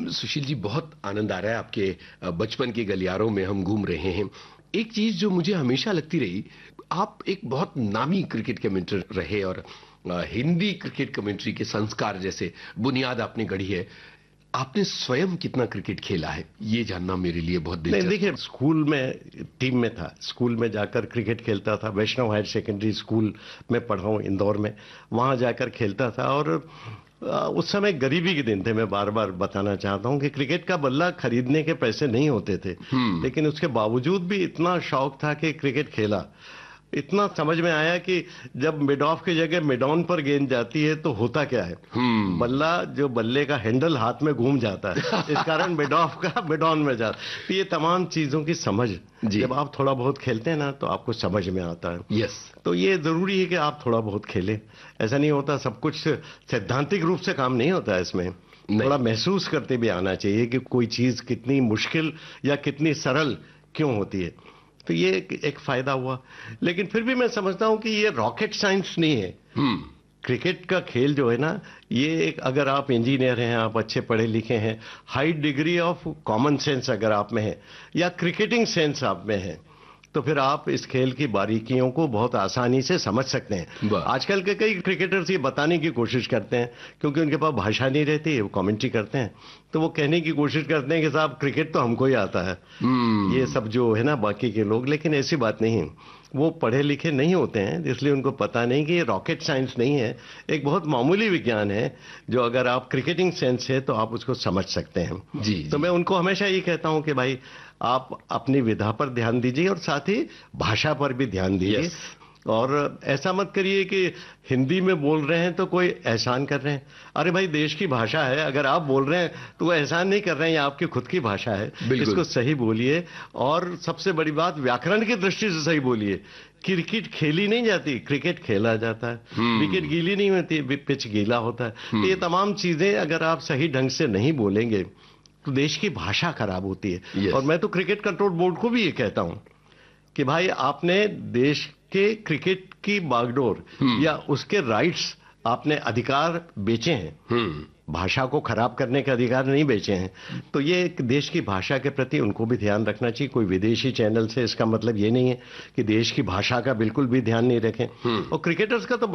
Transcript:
सुशील जी, बहुत आनंद आ रहा है। आपके बचपन के गलियारों में हम घूम रहे हैं। एक चीज जो मुझे हमेशा लगती रही, आप एक बहुत नामी क्रिकेट कमेंटेटर रहे और हिंदी क्रिकेट कमेंट्री के संस्कार जैसे बुनियाद आपने गढ़ी है। आपने स्वयं कितना क्रिकेट खेला है, ये जानना मेरे लिए बहुत नहीं, दिलचस्प। देखिए, स्कूल में टीम में था, स्कूल में जाकर क्रिकेट खेलता था। वैष्णव हायर सेकेंडरी स्कूल में पढ़ा हूँ इंदौर में, वहां जाकर खेलता था। और उस समय गरीबी के दिन थे। मैं बार बार बताना चाहता हूं कि क्रिकेट का बल्ला खरीदने के पैसे नहीं होते थे, लेकिन उसके बावजूद भी इतना शौक था कि क्रिकेट खेला। इतना समझ में आया कि जब मिड ऑफ की जगह मिड ऑन पर गेंद जाती है तो होता क्या है, बल्ला जो बल्ले का हैंडल हाथ में घूम जाता है, इस कारण मिड ऑफ का मिड ऑन में जाता है। तो ये तमाम चीजों की समझ जब आप थोड़ा बहुत खेलते हैं ना तो आपको समझ में आता है। यस। तो ये जरूरी है कि आप थोड़ा बहुत खेलें। ऐसा नहीं होता, सब कुछ सैद्धांतिक रूप से काम नहीं होता है इसमें। थोड़ा महसूस करते भी आना चाहिए कि कोई चीज कितनी मुश्किल या कितनी सरल क्यों होती है। तो ये एक फायदा हुआ। लेकिन फिर भी मैं समझता हूं कि ये रॉकेट साइंस नहीं है। क्रिकेट का खेल जो है ना, ये एक, अगर आप इंजीनियर हैं, आप अच्छे पढ़े लिखे हैं, high degree of common sense अगर आप में है या क्रिकेटिंग सेंस आप में है, तो फिर आप इस खेल की बारीकियों को बहुत आसानी से समझ सकते हैं। आजकल के कई क्रिकेटर्स ये बताने की कोशिश करते हैं, क्योंकि उनके पास भाषा नहीं रहती, वो कमेंट्री करते हैं, तो वो कहने की कोशिश करते हैं कि साहब क्रिकेट तो हमको ही आता है, ये सब जो है ना बाकी के लोग। लेकिन ऐसी बात नहीं है, वो पढ़े लिखे नहीं होते हैं, इसलिए उनको पता नहीं कि ये रॉकेट साइंस नहीं है, एक बहुत मामूली विज्ञान है जो अगर आप क्रिकेटिंग सेंस है तो आप उसको समझ सकते हैं। जी। तो मैं उनको हमेशा ये कहता हूं कि भाई आप अपनी विधा पर ध्यान दीजिए और साथ ही भाषा पर भी ध्यान दीजिए। और ऐसा मत करिए कि हिंदी में बोल रहे हैं तो कोई एहसान कर रहे हैं। अरे भाई, देश की भाषा है, अगर आप बोल रहे हैं तो वो एहसान नहीं कर रहे हैं, ये आपकी खुद की भाषा है, इसको सही बोलिए। और सबसे बड़ी बात, व्याकरण की दृष्टि से सही बोलिए। क्रिकेट खेली नहीं जाती, क्रिकेट खेला जाता है। विकेट गीली नहीं होती, पिच गीला होता है। तो ये तमाम चीजें अगर आप सही ढंग से नहीं बोलेंगे तो देश की भाषा खराब होती है। और मैं तो क्रिकेट कंट्रोल बोर्ड को भी ये कहता हूं कि भाई, आपने देश के क्रिकेट की बागडोर या उसके राइट्स, आपने अधिकार बेचे हैं, भाषा को खराब करने के अधिकार नहीं बेचे हैं। तो ये एक देश की भाषा के प्रति उनको भी ध्यान रखना चाहिए। कोई विदेशी चैनल से इसका मतलब ये नहीं है कि देश की भाषा का बिल्कुल भी ध्यान नहीं रखें। और क्रिकेटर्स का तो